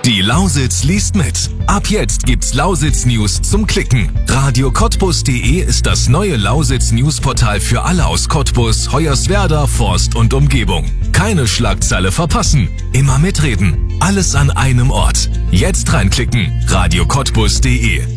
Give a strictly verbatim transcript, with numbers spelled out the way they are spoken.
Die Lausitz liest mit. Ab jetzt gibt's Lausitz News zum Klicken. Radio Cottbus punkt de ist das neue Lausitz Newsportal für alle aus Cottbus, Hoyerswerda, Forst und Umgebung. Keine Schlagzeile verpassen. Immer mitreden. Alles an einem Ort. Jetzt reinklicken. Radio Cottbus punkt de